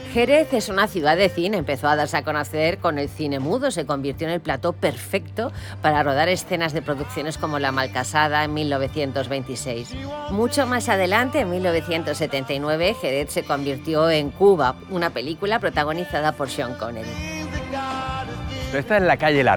Jerez es una ciudad de cine, empezó a darse a conocer con el cine mudo, se convirtió en el plató perfecto para rodar escenas de producciones como La Malcasada en 1926. Mucho más adelante, en 1979, Jerez se convirtió en Cuba, una película protagonizada por Sean Connery. Esta es la calle Larga.